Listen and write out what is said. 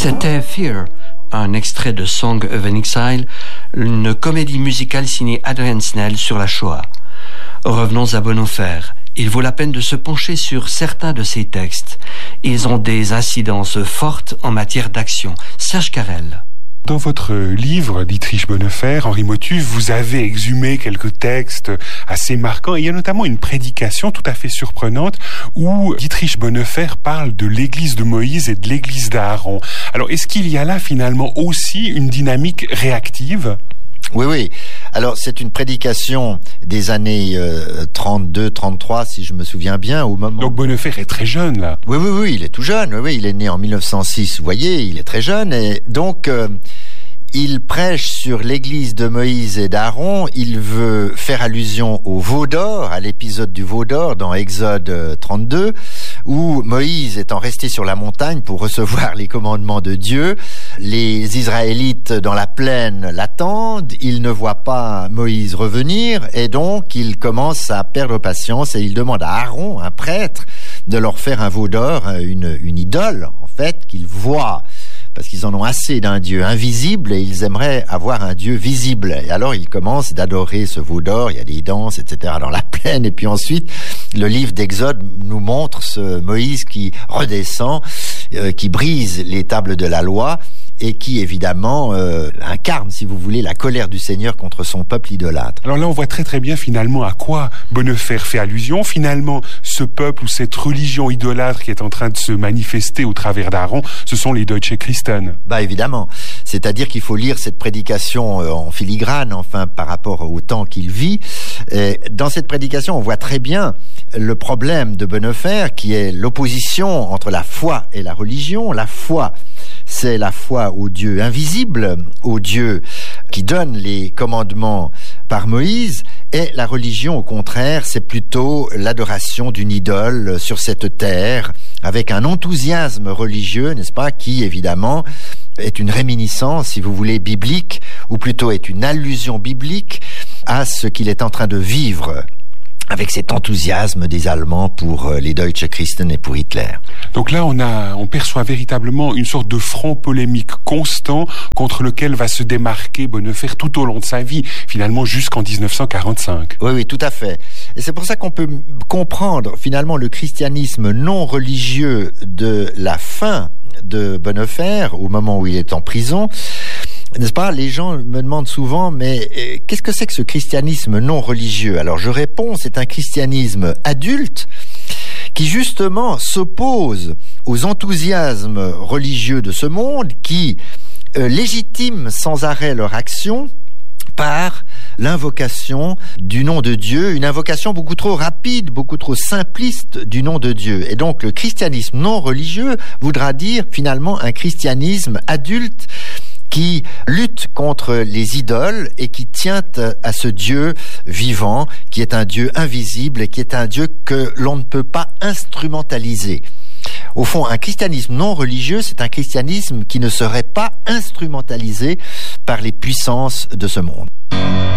C'était Fear, un extrait de Song of an Exile, une comédie musicale signée Adrian Snell sur la Shoah. Revenons à Bonhoeffer. Il vaut la peine de se pencher sur certains de ses textes. Ils ont des incidences fortes en matière d'action. Serge Carrel. Dans votre livre, Dietrich Bonhoeffer, Henri Motu, vous avez exhumé quelques textes assez marquants. Et il y a notamment une prédication tout à fait surprenante où Dietrich Bonhoeffer parle de l'église de Moïse et de l'église d'Aaron. Alors, est-ce qu'il y a là finalement aussi une dynamique réactive ? Oui. Alors, c'est une prédication des années 32-33, si je me souviens bien, au moment... Donc, Bonhoeffer est très jeune, là. Oui, il est tout jeune. Oui, il est né en 1906. Vous voyez, il est très jeune. Et donc, il prêche sur l'église de Moïse et d'Aaron. Il veut faire allusion au veau d'or, à l'épisode du veau d'or dans Exode 32, où Moïse étant resté sur la montagne pour recevoir les commandements de Dieu, les Israélites dans la plaine l'attendent, ils ne voient pas Moïse revenir, et donc ils commencent à perdre patience et ils demandent à Aaron, un prêtre, de leur faire un veau d'or, une idole, en fait, qu'ils voient, parce qu'ils en ont assez d'un Dieu invisible et ils aimeraient avoir un Dieu visible. Et alors ils commencent d'adorer ce veau d'or, il y a des danses, etc. dans la plaine, et puis ensuite le livre d'Exode nous montre ce Moïse qui redescend, qui brise les tables de la loi, et qui, évidemment, incarne, si vous voulez, la colère du Seigneur contre son peuple idolâtre. Alors là, on voit très très bien, finalement, à quoi Bonhoeffer fait allusion. Finalement, ce peuple ou cette religion idolâtre qui est en train de se manifester au travers d'Aaron, ce sont les Deutsche Christen. Évidemment. C'est-à-dire qu'il faut lire cette prédication en filigrane, enfin, par rapport au temps qu'il vit. Et dans cette prédication, on voit très bien le problème de Bonhoeffer, qui est l'opposition entre la foi et la religion. La foi, c'est la foi au Dieu invisible, au Dieu qui donne les commandements par Moïse, et la religion, au contraire, c'est plutôt l'adoration d'une idole sur cette terre, avec un enthousiasme religieux, n'est-ce pas, qui, évidemment, est une réminiscence, si vous voulez, biblique, ou plutôt est une allusion biblique à ce qu'il est en train de vivre avec cet enthousiasme des Allemands pour les Deutsche Christen et pour Hitler. Donc là, on perçoit véritablement une sorte de front polémique constant contre lequel va se démarquer Bonhoeffer tout au long de sa vie, finalement jusqu'en 1945. Oui, tout à fait. Et c'est pour ça qu'on peut comprendre finalement le christianisme non religieux de la fin de Bonhoeffer, au moment où il est en prison. N'est-ce pas? Les gens me demandent souvent, mais qu'est-ce que c'est que ce christianisme non religieux? Alors je réponds, c'est un christianisme adulte qui justement s'oppose aux enthousiasmes religieux de ce monde, qui légitiment sans arrêt leur action par l'invocation du nom de Dieu, une invocation beaucoup trop rapide, beaucoup trop simpliste du nom de Dieu. Et donc le christianisme non religieux voudra dire finalement un christianisme adulte qui lutte contre les idoles et qui tient à ce Dieu vivant, qui est un Dieu invisible et qui est un Dieu que l'on ne peut pas instrumentaliser. Au fond, un christianisme non religieux, c'est un christianisme qui ne serait pas instrumentalisé par les puissances de ce monde.